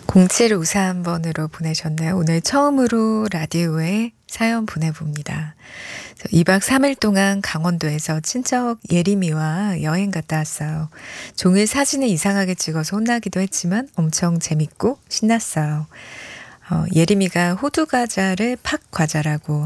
0753번으로 보내셨네요. 오늘 처음으로 라디오에 사연 보내봅니다. 2박 3일 동안 강원도에서 친척 예림이와 여행 갔다 왔어요. 종일 사진을 이상하게 찍어서 혼나기도 했지만 엄청 재밌고 신났어요. 예림이가 호두 과자를 팍 과자라고